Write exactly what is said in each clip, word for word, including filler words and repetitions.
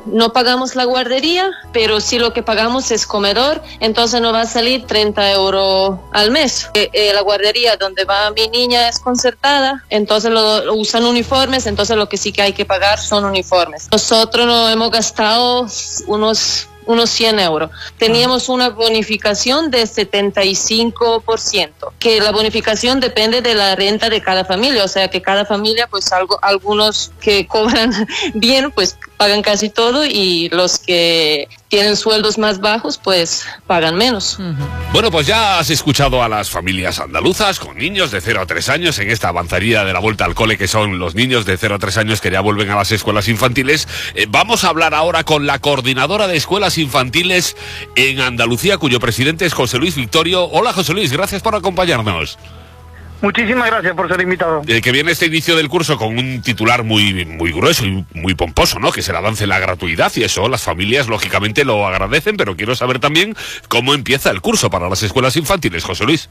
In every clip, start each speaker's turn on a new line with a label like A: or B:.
A: no pagamos la guardería, pero sí lo que pagamos es comedor, entonces nos va a salir treinta euros al mes. Eh, eh, la guardería donde va mi niña es concertada, entonces lo, lo usan uniformes, entonces lo que sí que hay que pagar son uniformes. Nosotros nos hemos gastado unos... unos cien euros. Teníamos una bonificación de setenta y cinco por ciento, que la bonificación depende de la renta de cada familia, o sea que cada familia, pues algo, algunos que cobran bien, pues pagan casi todo, y los que tienen sueldos más bajos, pues pagan menos.
B: Uh-huh. Bueno, pues ya has escuchado a las familias andaluzas con niños de cero a tres años en esta avanzaría de la vuelta al cole, que son los niños de cero a tres años que ya vuelven a las escuelas infantiles. Eh, vamos a hablar ahora con la coordinadora de escuelas infantiles en Andalucía, cuyo presidente es José Luis Victorio. Hola, José Luis, gracias por acompañarnos.
C: Muchísimas gracias por ser invitado.
B: Eh, que viene este inicio del curso con un titular muy, muy grueso y muy pomposo, ¿no? Que es el avance en la gratuidad, y eso las familias lógicamente lo agradecen, pero quiero saber también cómo empieza el curso para las escuelas infantiles, José Luis.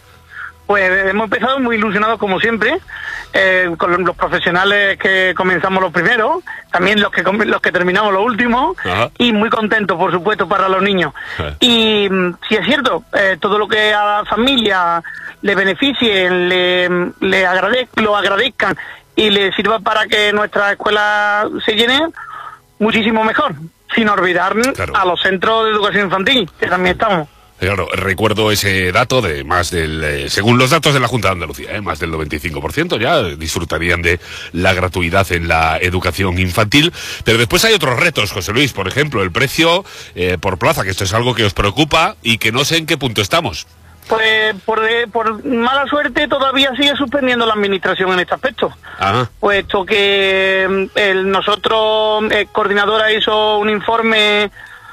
C: Pues hemos empezado muy ilusionados como siempre, eh, con los profesionales que comenzamos los primeros, también los que los que terminamos los últimos. Ajá. Y muy contentos, por supuesto, para los niños. Ajá. Y si es cierto, eh, todo lo que a la familia le beneficie, le, le agradez, lo agradezcan y le sirva para que nuestra escuela se llene, muchísimo mejor, sin olvidar, claro, a los centros de educación infantil, que también estamos.
B: Claro, recuerdo ese dato de más del, eh, según los datos de la Junta de Andalucía, eh, más del noventa y cinco por ciento ya disfrutarían de la gratuidad en la educación infantil. Pero después hay otros retos, José Luis, por ejemplo, el precio eh, por plaza, que esto es algo que os preocupa y que no sé en qué punto estamos.
C: Pues por, por mala suerte todavía sigue suspendiendo la administración en este aspecto. Ajá. Puesto que el, nosotros, el coordinadora hizo un informe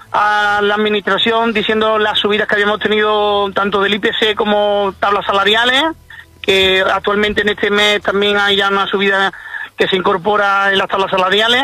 C: a la administración diciendo las subidas que habíamos tenido tanto del I P C como tablas salariales, que actualmente en este mes también hay ya una subida que se incorpora en las tablas salariales,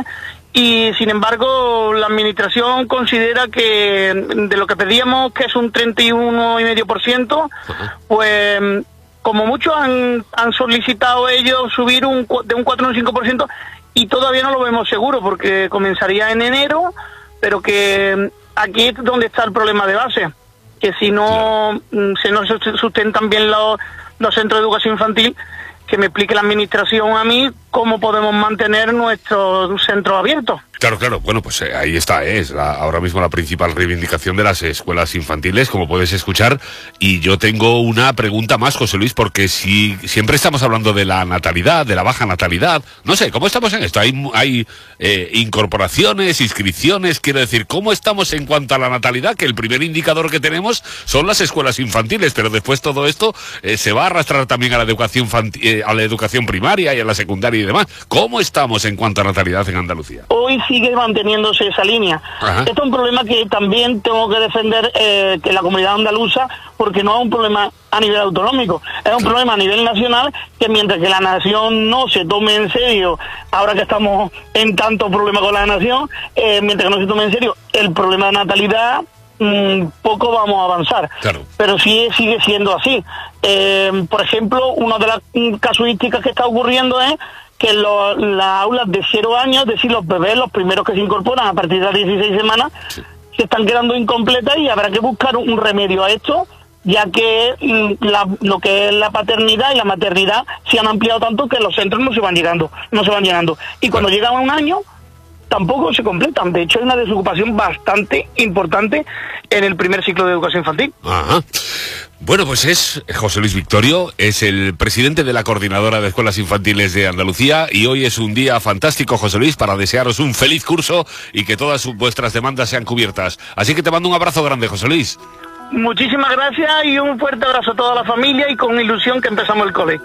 C: y sin embargo la administración considera que de lo que pedíamos, que es un treinta y uno coma cinco por ciento, pues como mucho han, han solicitado ellos subir un, de un cuatro coma cinco por ciento, y todavía no lo vemos seguro porque comenzaría en enero, pero que aquí es donde está el problema de base, que si no claro. se nos sustentan bien los, los centros de educación infantil, que me explique la administración a mí cómo podemos mantener nuestros centros abiertos.
B: Claro, claro, bueno, pues eh, ahí está, eh, es la, ahora mismo la principal reivindicación de las escuelas infantiles, como puedes escuchar. Y yo tengo una pregunta más, José Luis, porque si siempre estamos hablando de la natalidad, de la baja natalidad, no sé, ¿cómo estamos en esto? ¿Hay, hay eh, incorporaciones, inscripciones? Quiero decir, ¿cómo estamos en cuanto a la natalidad? Que el primer indicador que tenemos son las escuelas infantiles, pero después todo esto eh, se va a arrastrar también a la educación infantil, eh, a la educación primaria y a la secundaria y demás. ¿Cómo estamos en cuanto a natalidad en Andalucía?
C: Hoy sigue manteniéndose esa línea. Ajá. Esto es un problema que también tengo que defender eh, que la comunidad andaluza, porque no es un problema a nivel autonómico, es un sí. problema a nivel nacional, que mientras que la nación no se tome en serio, ahora que estamos en tanto problema con la nación, eh, mientras que no se tome en serio el problema de natalidad, mmm, poco vamos a avanzar. Claro. Pero sí sigue siendo así. Eh, por ejemplo, una de las casuísticas que está ocurriendo es que lo, las aulas de cero años, es decir, los bebés, los primeros que se incorporan a partir de las dieciséis semanas, sí. se están quedando incompletas, y habrá que buscar un remedio a esto, ya que la, lo que es la paternidad y la maternidad se han ampliado tanto que los centros no se van llegando, no se van llenando. Y cuando claro. llegan a un año, tampoco se completan. De hecho, hay una desocupación bastante importante en el primer ciclo de educación infantil.
B: Ajá. Bueno, pues es José Luis Victorio, es el presidente de la Coordinadora de Escuelas Infantiles de Andalucía, y hoy es un día fantástico, José Luis, para desearos un feliz curso y que todas vuestras demandas sean cubiertas. Así que te mando un abrazo grande, José Luis.
C: Muchísimas gracias y un fuerte abrazo a toda la familia, y con ilusión que empezamos el cole.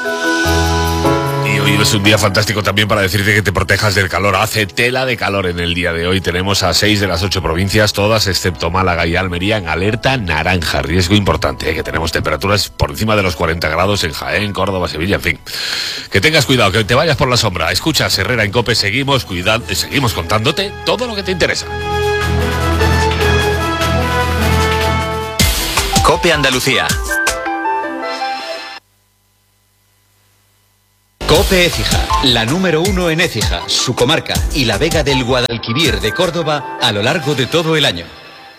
B: Y hoy es un día fantástico también para decirte que te protejas del calor. Hace tela de calor en el día de hoy. Tenemos a seis de las ocho provincias, todas excepto Málaga y Almería, en alerta naranja. Riesgo importante, ¿eh? Que tenemos temperaturas por encima de los cuarenta grados en Jaén, Córdoba, Sevilla, en fin. Que tengas cuidado, que te vayas por la sombra. Escucha, Herrera en COPE, seguimos, cuidad, seguimos contándote todo lo que te interesa.
D: COPE Andalucía. COPE Écija, la número uno en Écija, su comarca y la Vega del Guadalquivir de Córdoba a lo largo de todo el año.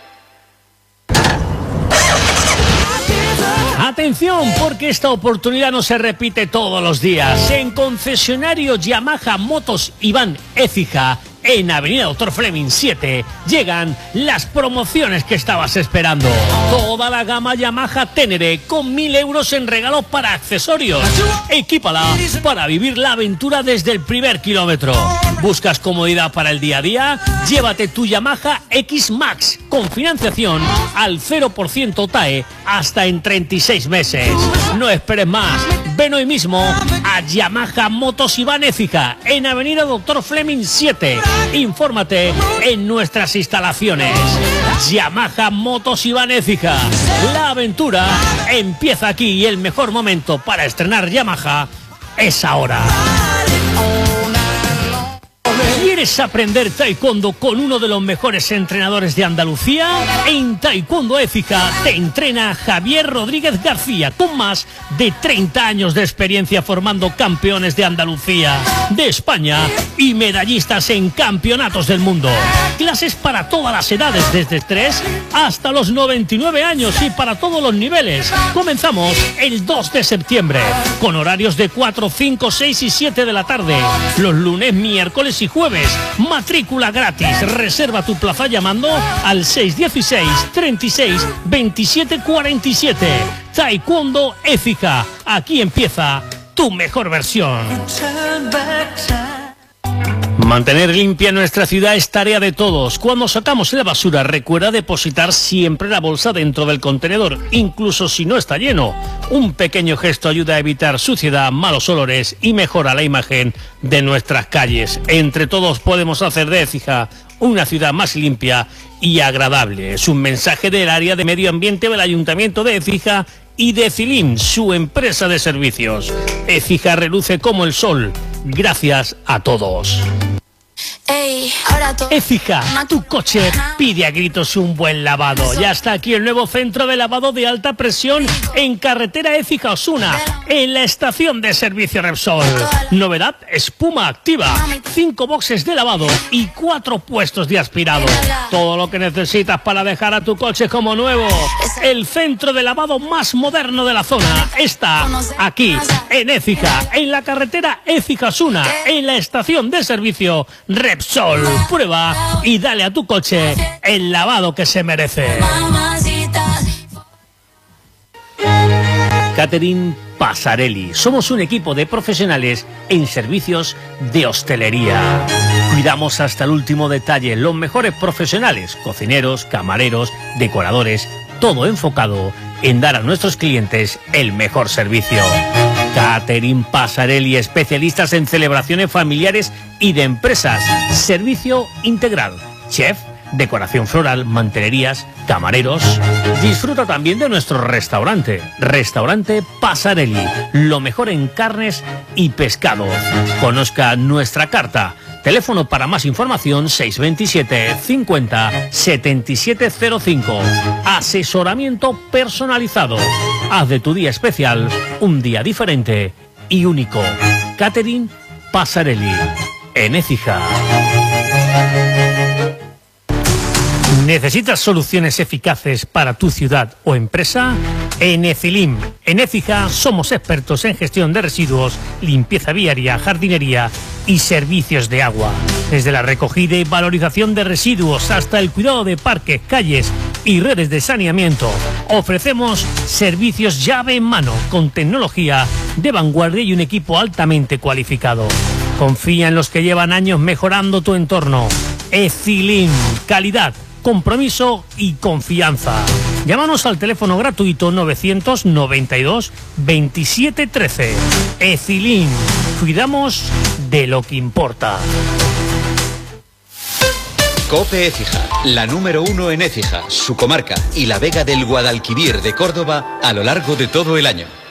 E: Atención, porque esta oportunidad no se repite todos los días. En concesionario Yamaha Motos Iván Écija, en Avenida Doctor Fleming siete, llegan las promociones que estabas esperando. Toda la gama Yamaha Ténere con mil euros en regalo para accesorios. Equípala para vivir la aventura desde el primer kilómetro. ¿Buscas comodidad para el día a día? Llévate tu Yamaha X Max con financiación al cero por ciento T A E hasta en treinta y seis meses. No esperes más. Ven hoy mismo a Yamaha Motos Iván Écija en Avenida Doctor Fleming siete. Infórmate en nuestras instalaciones. Yamaha Motos Iván Écija. La aventura empieza aquí y el mejor momento para estrenar Yamaha es ahora. ¿Quieres aprender taekwondo con uno de los mejores entrenadores de Andalucía? En Taekwondo Écija te entrena Javier Rodríguez García, con más de treinta años de experiencia formando campeones de Andalucía, de España y medallistas en campeonatos del mundo. Clases para todas las edades, desde tres hasta los noventa y nueve años y para todos los niveles. Comenzamos el dos de septiembre, con horarios de cuatro, cinco, seis y siete de la tarde, los lunes, miércoles y jueves. Matrícula gratis. Reserva tu plaza llamando al seis uno seis, treinta y seis, veintisiete cuarenta y siete. Taekwondo Écija. Aquí empieza tu mejor versión. Mantener limpia nuestra ciudad es tarea de todos. Cuando sacamos la basura, recuerda depositar siempre la bolsa dentro del contenedor, incluso si no está lleno. Un pequeño gesto ayuda a evitar suciedad, malos olores y mejora la imagen de nuestras calles. Entre todos podemos hacer de Écija una ciudad más limpia y agradable. Es un mensaje del área de medio ambiente del Ayuntamiento de Écija y de Cilim, su empresa de servicios. Écija reluce como el sol. Gracias a todos. Écija, tu coche pide a gritos un buen lavado. Ya está aquí el nuevo centro de lavado de alta presión en carretera Écija Osuna, en la estación de servicio Repsol. Novedad, espuma activa, cinco boxes de lavado y cuatro puestos de aspirado. Todo lo que necesitas para dejar a tu coche como nuevo. El centro de lavado más moderno de la zona está aquí, en Écija, en la carretera Écija Osuna, en la estación de servicio Repsol. Prueba y dale a tu coche el lavado que se merece. Catering Pasarelli. Somos un equipo de profesionales en servicios de hostelería. Cuidamos hasta el último detalle. Los mejores profesionales, cocineros, camareros, decoradores, todo enfocado en dar a nuestros clientes el mejor servicio. Catering Pasarelli, especialistas en celebraciones familiares y de empresas. Servicio integral. Chef, decoración floral, mantelerías, camareros. Disfruta también de nuestro restaurante. Restaurante Pasarelli. Lo mejor en carnes y pescados. Conozca nuestra carta. Teléfono para más información seis veintisiete, cincuenta, setenta y siete cero cinco. Asesoramiento personalizado. Haz de tu día especial un día diferente y único. Catering Pasarelli, en Écija. ¿Necesitas soluciones eficaces para tu ciudad o empresa? En Ecilim, en Écija, somos expertos en gestión de residuos, limpieza viaria, jardinería y servicios de agua. Desde la recogida y valorización de residuos hasta el cuidado de parques, calles y redes de saneamiento, ofrecemos servicios llave en mano con tecnología de vanguardia y un equipo altamente cualificado. Confía en los que llevan años mejorando tu entorno. Ecilim, calidad, compromiso y confianza. Llámanos al teléfono gratuito novecientos noventa y dos, veintisiete trece. Ecilim, cuidamos de lo que importa.
D: COPE Écija, la número uno en Écija, su comarca y la Vega del Guadalquivir de Córdoba a lo largo de todo el año.